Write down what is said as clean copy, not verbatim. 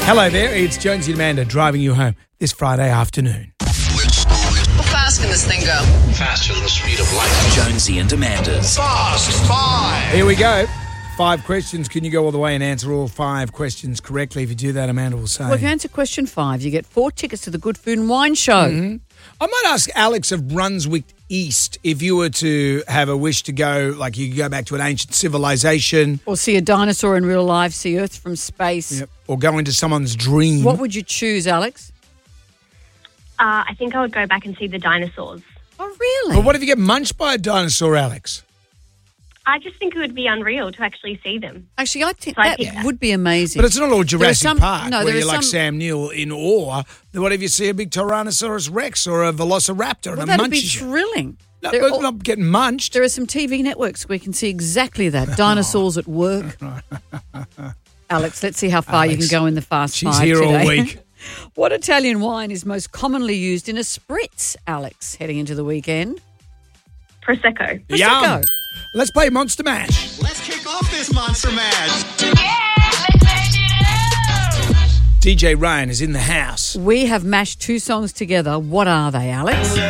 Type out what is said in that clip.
Hello there, it's Jonesy and Amanda driving you home this Friday afternoon. How fast can this thing go? Faster than the speed of light. Jonesy and Amanda's Fast Five. Here we go. 5 questions. Can you go all the way and answer all 5 questions correctly? If you do that, Amanda will say. Well, if you answer question 5, you get 4 tickets to the Good Food and Wine Show. Mm-hmm. I might ask Alex of Brunswick East if you were to have a wish to go, like you could go back to an ancient civilization. Or see a dinosaur in real life, see Earth from space. Yep. Or go into someone's dream. What would you choose, Alex? I think I would go back and see the dinosaurs. Oh, really? But what if you get munched by a dinosaur, Alex? I just think it would be unreal to actually see them. Actually, I think So I that think that. would be amazing. But it's not all Jurassic Park where there you're are like some- Sam Neill in awe. What if you see a big Tyrannosaurus Rex or a Velociraptor Well, and a that'd be munches you? thrilling. No, They're but all- not getting munched. There are some TV networks where you can see exactly that. Dinosaurs at work. Alex, let's see how far you can Alex, go in the Fast she's Five here today. all week. What Italian wine is most commonly used in a spritz, Alex, heading into the weekend? Prosecco. Yum. Let's play Monster Mash. Let's kick off this Monster Mash. DJ Ryan is in the house. We have mashed 2 songs together. What are they, Alex?